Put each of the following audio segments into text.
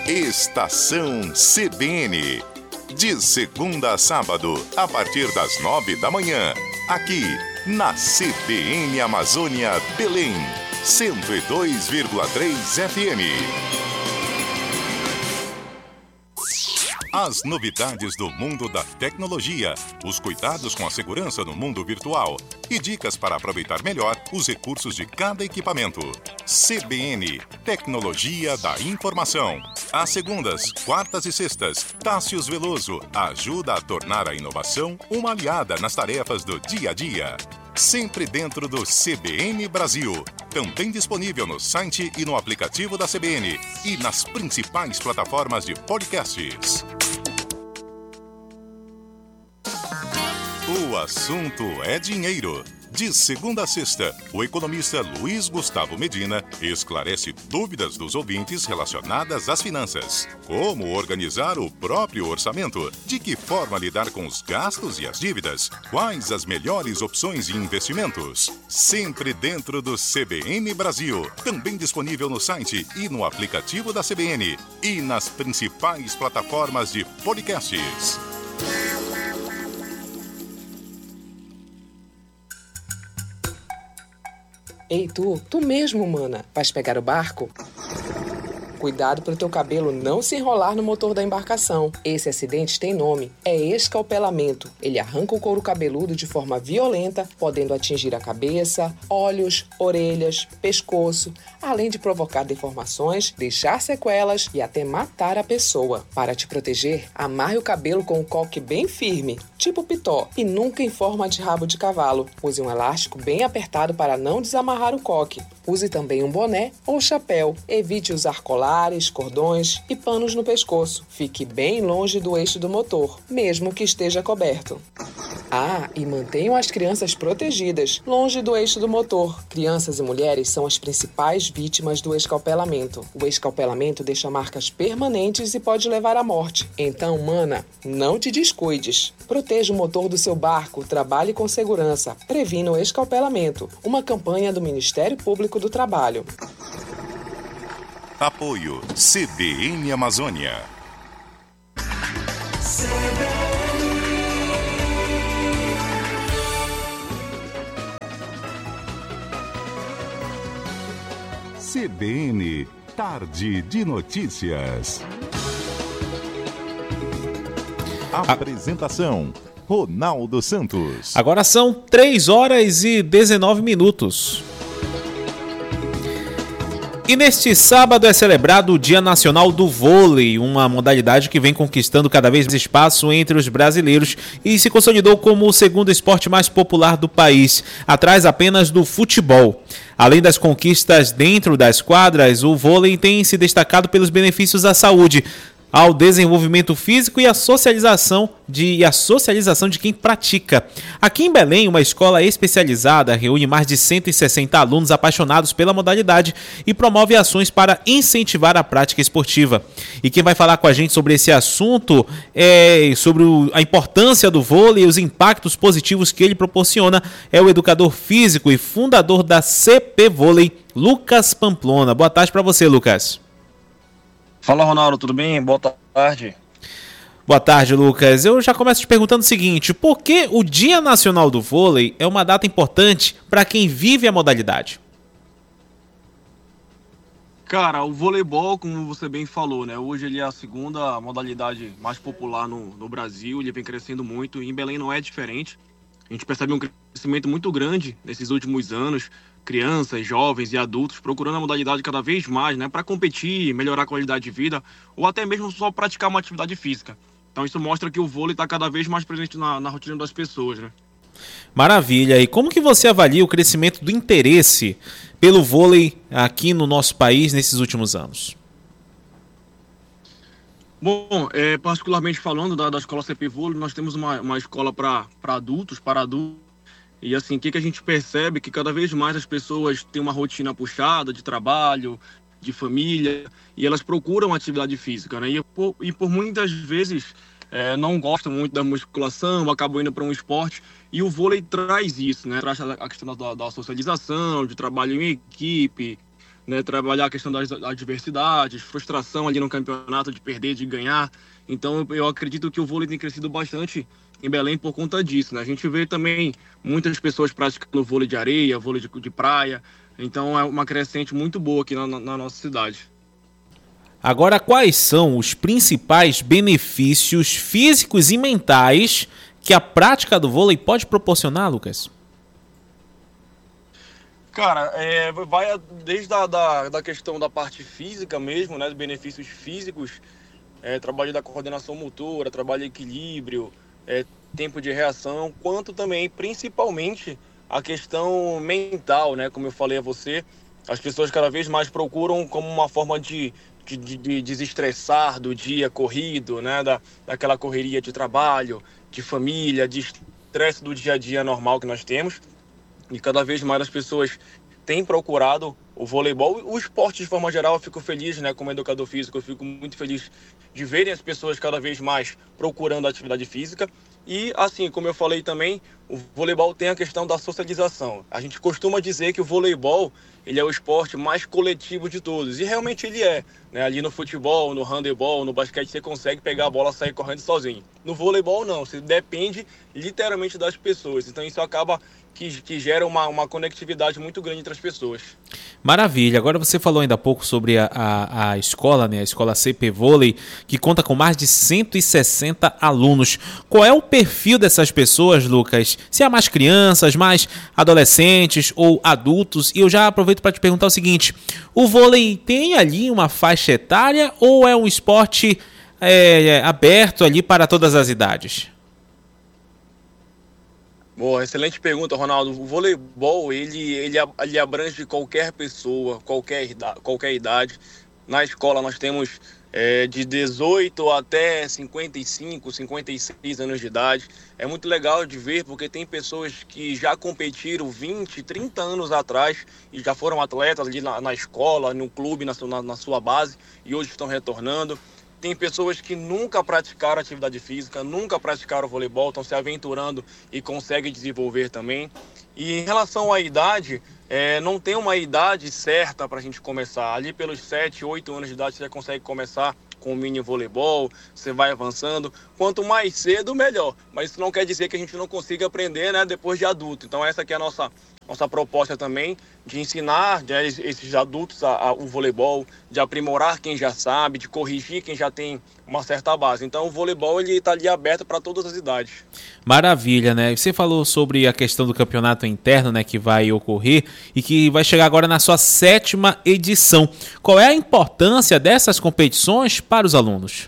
Estação CBN. De segunda a sábado, a partir das 9 da manhã. Aqui, na CBN Amazônia, Belém. 102,3 FM. As novidades do mundo da tecnologia, os cuidados com a segurança no mundo virtual e dicas para aproveitar melhor os recursos de cada equipamento. CBN, Tecnologia da Informação. Às segundas, quartas e sextas, Tássius Veloso ajuda a tornar a inovação uma aliada nas tarefas do dia a dia. Sempre dentro do CBN Brasil. Também disponível no site e no aplicativo da CBN e nas principais plataformas de podcasts. O assunto é dinheiro. De segunda a sexta, o economista Luiz Gustavo Medina esclarece dúvidas dos ouvintes relacionadas às finanças. Como organizar o próprio orçamento? De que forma lidar com os gastos e as dívidas? Quais as melhores opções de investimentos? Sempre dentro do CBN Brasil. Também disponível no site e no aplicativo da CBN. E nas principais plataformas de podcasts. Ei, tu mesmo, mana, vais pegar o barco? Cuidado para o teu cabelo não se enrolar no motor da embarcação. Esse acidente tem nome, é escalpelamento. Ele arranca o couro cabeludo de forma violenta, podendo atingir a cabeça, olhos, orelhas, pescoço, além de provocar deformações, deixar sequelas e até matar a pessoa. Para te proteger, amarre o cabelo com um coque bem firme, tipo pitó, e nunca em forma de rabo de cavalo. Use um elástico bem apertado para não desamarrar o coque. Use também um boné ou chapéu. Evite usar colares, cordões e panos no pescoço. Fique bem longe do eixo do motor, mesmo que esteja coberto. Ah, e mantenham as crianças protegidas, longe do eixo do motor. Crianças e mulheres são as principais vítimas do escalpelamento. O escalpelamento deixa marcas permanentes e pode levar à morte. Então, mana, não te descuides. Proteja o motor do seu barco, trabalhe com segurança, previna o escalpelamento. Uma campanha do Ministério Público do Trabalho. Apoio CBN Amazônia. CBN Tarde de Notícias. Apresentação: Ronaldo Santos. Agora são 3 horas e 19 minutos. E neste sábado é celebrado o Dia Nacional do Vôlei, uma modalidade que vem conquistando cada vez mais espaço entre os brasileiros e se consolidou como o segundo esporte mais popular do país, atrás apenas do futebol. Além das conquistas dentro das quadras, o vôlei tem se destacado pelos benefícios à saúde, ao desenvolvimento físico e à socialização de quem pratica. Aqui em Belém, uma escola especializada reúne mais de 160 alunos apaixonados pela modalidade e promove ações para incentivar a prática esportiva. E quem vai falar com a gente sobre esse assunto, sobre a importância do vôlei e os impactos positivos que ele proporciona, é o educador físico e fundador da CP Vôlei, Lucas Pamplona. Boa tarde para você, Lucas. Fala, Ronaldo, tudo bem? Boa tarde. Boa tarde, Lucas. Eu já começo te perguntando o seguinte: por que o Dia Nacional do Vôlei é uma data importante para quem vive a modalidade? Cara, o voleibol, como você bem falou, né? Hoje ele é a segunda modalidade mais popular no Brasil, ele vem crescendo muito e em Belém não é diferente. A gente percebe um crescimento muito grande nesses últimos anos. Crianças, jovens e adultos procurando a modalidade cada vez mais, né, para competir, melhorar a qualidade de vida ou até mesmo só praticar uma atividade física. Então isso mostra que o vôlei está cada vez mais presente na rotina das pessoas, né? Maravilha. E como que você avalia o crescimento do interesse pelo vôlei aqui no nosso país nesses últimos anos? Bom, particularmente falando da escola CP Vôlei, nós temos uma escola para adultos. E assim, o que a gente percebe é que cada vez mais as pessoas têm uma rotina puxada de trabalho, de família, e elas procuram atividade física, né? E por muitas vezes não gostam muito da musculação, acabam indo para um esporte, e o vôlei traz isso, né? Traz a questão da socialização, de trabalho em equipe, né, trabalhar a questão das adversidades, frustração ali no campeonato de perder, de ganhar. Então eu acredito que o vôlei tem crescido bastante em Belém por conta disso, né? A gente vê também muitas pessoas praticando vôlei de areia, vôlei de praia. Então é uma crescente muito boa aqui na nossa cidade. Agora, quais são os principais benefícios físicos e mentais que a prática do vôlei pode proporcionar, Lucas? Cara, vai desde da questão da parte física mesmo, né, dos benefícios físicos, trabalho da coordenação motora, trabalho de equilíbrio, tempo de reação, quanto também, principalmente, a questão mental, né, como eu falei a você, as pessoas cada vez mais procuram como uma forma de desestressar do dia corrido, né, daquela correria de trabalho, de família, de estresse do dia a dia normal que nós temos. E cada vez mais as pessoas têm procurado o voleibol. O esporte, de forma geral, eu fico feliz, né, como educador físico, eu fico muito feliz de verem as pessoas cada vez mais procurando a atividade física. E, assim, como eu falei também, o voleibol tem a questão da socialização. A gente costuma dizer que o voleibol, ele é o esporte mais coletivo de todos. E realmente ele é, né? Ali no futebol, no handebol, no basquete, você consegue pegar a bola e sair correndo sozinho. No voleibol, não. Você depende literalmente das pessoas. Então isso acaba que gera uma conectividade muito grande entre as pessoas. Maravilha. Agora você falou ainda há pouco sobre a escola, né? A escola CP Vôlei, que conta com mais de 160 alunos. Qual é o perfil dessas pessoas, Lucas? Se há mais crianças, mais adolescentes ou adultos? E eu já aproveito para te perguntar o seguinte: o vôlei tem ali uma faixa etária ou é um esporte aberto ali para todas as idades? Boa, excelente pergunta, Ronaldo. O voleibol, ele abrange qualquer pessoa, qualquer idade. Na escola nós temos de 18 até 55, 56 anos de idade. É muito legal de ver porque tem pessoas que já competiram 20, 30 anos atrás e já foram atletas ali na escola, no clube, na sua base e hoje estão retornando. Tem pessoas que nunca praticaram atividade física, nunca praticaram voleibol, estão se aventurando e conseguem desenvolver também. E em relação à idade, não tem uma idade certa para a gente começar. Ali pelos 7, 8 anos de idade você já consegue começar com o mini voleibol, você vai avançando. Quanto mais cedo, melhor. Mas isso não quer dizer que a gente não consiga aprender, né, depois de adulto. Então essa aqui é a nossa proposta também, de ensinar, né, esses adultos o voleibol, de aprimorar quem já sabe, de corrigir quem já tem uma certa base. Então o voleibol está ali aberto para todas as idades. Maravilha, né? Você falou sobre a questão do campeonato interno, né, que vai ocorrer e que vai chegar agora na sua 7ª edição. Qual é a importância dessas competições para os alunos?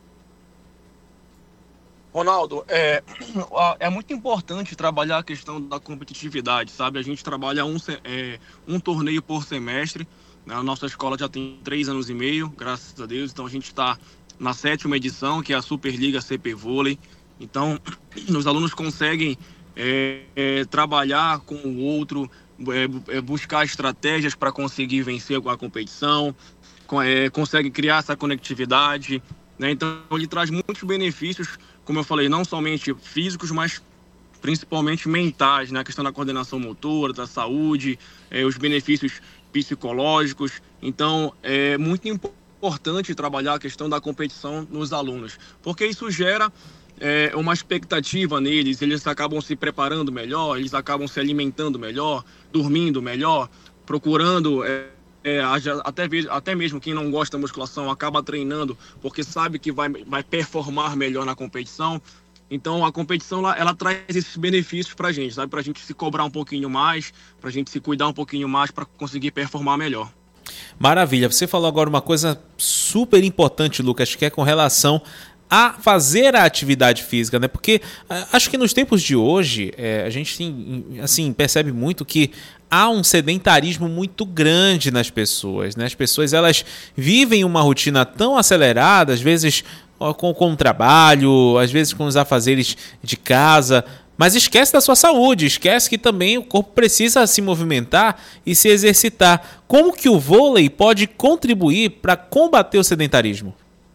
Ronaldo, é muito importante trabalhar a questão da competitividade, sabe? A gente trabalha um torneio por semestre, né? A nossa escola já tem 3 anos e meio, graças a Deus. Então a gente está na 7ª edição, que é a Superliga CP Vôlei. Então os alunos conseguem trabalhar com o outro, buscar estratégias para conseguir vencer a competição, consegue criar essa conectividade, né? Então ele traz muitos benefícios, como eu falei, não somente físicos, mas principalmente mentais, né? A questão da coordenação motora, da saúde, os benefícios psicológicos. Então, é muito importante trabalhar a questão da competição nos alunos, porque isso gera uma expectativa neles, eles acabam se preparando melhor, eles acabam se alimentando melhor, dormindo melhor, procurando... até mesmo quem não gosta da musculação acaba treinando porque sabe que vai performar melhor na competição. Então a competição ela traz esses benefícios pra gente, sabe? Pra gente se cobrar um pouquinho mais, pra gente se cuidar um pouquinho mais para conseguir performar melhor. Maravilha, você falou agora uma coisa super importante, Lucas, que é com relação a fazer a atividade física, né? Porque acho que nos tempos de hoje a gente assim, percebe muito que há um sedentarismo muito grande nas pessoas, né? As pessoas elas vivem uma rotina tão acelerada, às vezes com o trabalho, às vezes com os afazeres de casa, mas esquece da sua saúde, esquece que também o corpo precisa se movimentar e se exercitar. Como que o vôlei pode contribuir para combater o sedentarismo?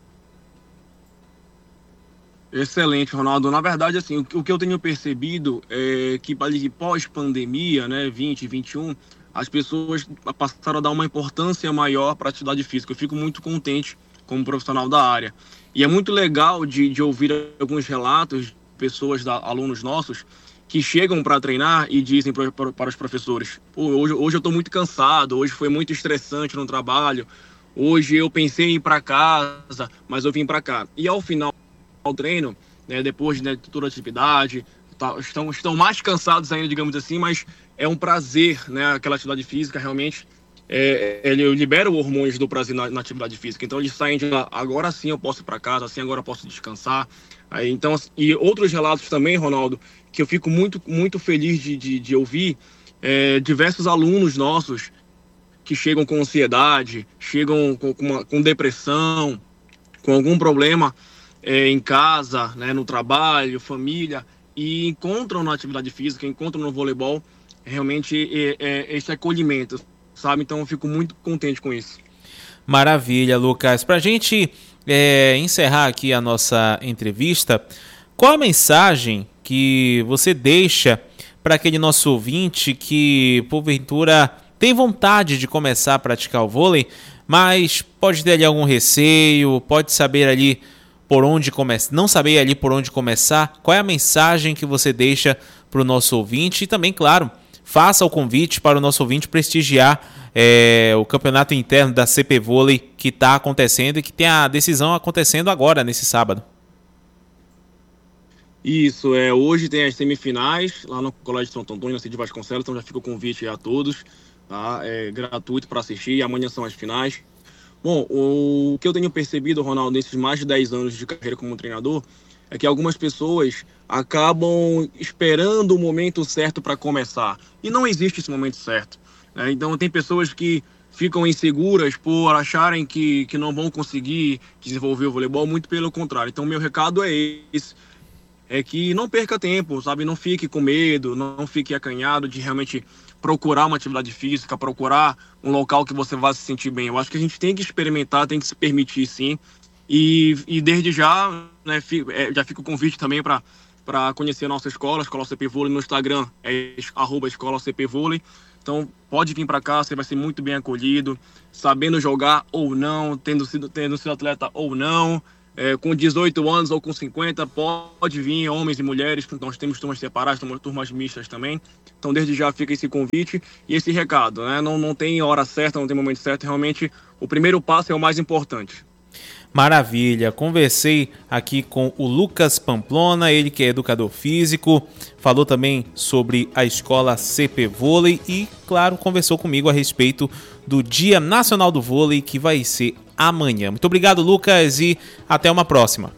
Excelente, Ronaldo. Na verdade, assim, o que eu tenho percebido é que pós-pandemia, né, 2021, as pessoas passaram a dar uma importância maior para a atividade física. Eu fico muito contente como profissional da área. E é muito legal de ouvir alguns relatos de pessoas, alunos nossos, que chegam para treinar e dizem para os professores: hoje eu estou muito cansado, hoje foi muito estressante no trabalho, hoje eu pensei em ir para casa, mas eu vim para cá. E ao final do treino, né, depois de toda a atividade, estão mais cansados ainda, digamos assim, mas é um prazer, né, aquela atividade física realmente. Ele libera os hormônios do prazer na atividade física, então eles saem de lá: agora sim eu posso ir para casa, assim agora eu posso descansar. Aí, então, e outros relatos também, Ronaldo, que eu fico muito, muito feliz de ouvir, diversos alunos nossos que chegam com ansiedade, chegam com depressão, com algum problema em casa, né, no trabalho, família, e encontram na atividade física, encontram no voleibol realmente esse acolhimento, sabe? Então eu fico muito contente com isso. Maravilha, Lucas. Para a gente encerrar aqui a nossa entrevista, qual a mensagem que você deixa para aquele nosso ouvinte que, porventura, tem vontade de começar a praticar o vôlei, mas pode ter ali algum receio, pode saber ali por onde começar, não saber ali por onde começar? Qual é a mensagem que você deixa para o nosso ouvinte? E também, claro, faça o convite para o nosso ouvinte prestigiar o campeonato interno da CP Vôlei que está acontecendo e que tem a decisão acontecendo agora, nesse sábado. Isso, hoje tem as semifinais lá no Colégio de Santo Antônio, na Cid Vasconcelos, então já fica o convite a todos, tá? É gratuito para assistir, e amanhã são as finais. Bom, o que eu tenho percebido, Ronaldo, nesses mais de 10 anos de carreira como treinador, é que algumas pessoas acabam esperando o momento certo para começar. E não existe esse momento certo, né? Então tem pessoas que ficam inseguras por acharem que não vão conseguir desenvolver o voleibol, muito pelo contrário. Então meu recado é esse, é que não perca tempo, sabe? Não fique com medo, não fique acanhado de realmente procurar uma atividade física, procurar um local que você vá se sentir bem. Eu acho que a gente tem que experimentar, tem que se permitir sim. E desde já, né, já fica o convite também para conhecer a nossa escola CP Vôlei no Instagram, @escola CP Vôlei. Então pode vir para cá, você vai ser muito bem acolhido, sabendo jogar ou não, tendo sido atleta ou não, com 18 anos ou com 50, pode vir, homens e mulheres. Nós temos turmas separadas, temos turmas mistas também. Então desde já fica esse convite e esse recado, né? Não tem hora certa, não tem momento certo, realmente o primeiro passo é o mais importante. Maravilha, conversei aqui com o Lucas Pamplona, ele que é educador físico, falou também sobre a escola CP Vôlei e, claro, conversou comigo a respeito do Dia Nacional do Vôlei, que vai ser amanhã. Muito obrigado, Lucas, e até uma próxima.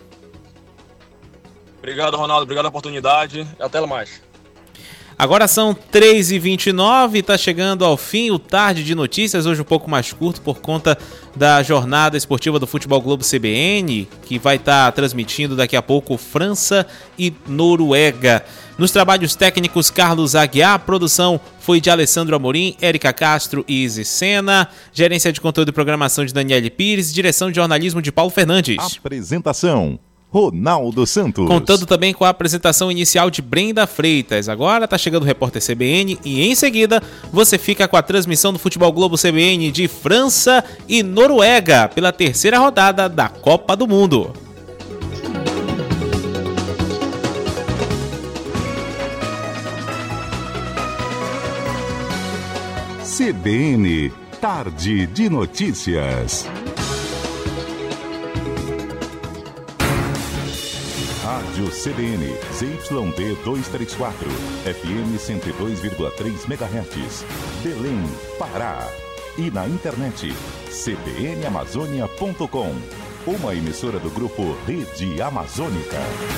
Obrigado, Ronaldo, obrigado pela oportunidade, até mais. Agora são 3h29, está chegando ao fim o Tarde de Notícias, hoje um pouco mais curto por conta da jornada esportiva do Futebol Globo CBN, que vai estar transmitindo daqui a pouco França e Noruega. Nos trabalhos técnicos, Carlos Aguiar, a produção foi de Alessandro Amorim, Érica Castro e Izzy Sena, gerência de conteúdo e programação de Daniele Pires, direção de jornalismo de Paulo Fernandes. Apresentação: Ronaldo Santos. Contando também com a apresentação inicial de Brenda Freitas. Agora tá chegando o repórter CBN e em seguida você fica com a transmissão do Futebol Globo CBN de França e Noruega pela terceira rodada da Copa do Mundo. CBN, Tarde de Notícias. Rádio CBN, ZYD 234, FM 102,3 MHz, Belém, Pará. E na internet, cbnamazônia.com, uma emissora do grupo Rede Amazônica.